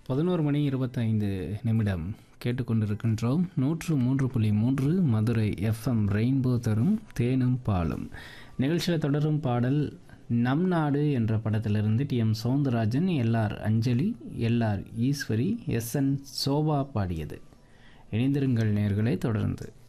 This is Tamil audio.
11:25 கேட்டுக்கொண்டிருக்கின்றோம். 103.3 மதுரை எஃப்எம் ரெயின்போ தரும் தேனும் பாலும் நிகழ்ச்சியில் தொடரும் பாடல் நம் நாடு என்ற படத்திலிருந்து டி.எம். சௌந்தரராஜன், எல்.ஆர். அஞ்சலி, எல்.ஆர். ஈஸ்வரி, எஸ்.என். சோபா பாடியது. இணைந்திருங்கள் நேயர்களே. தொடர்ந்து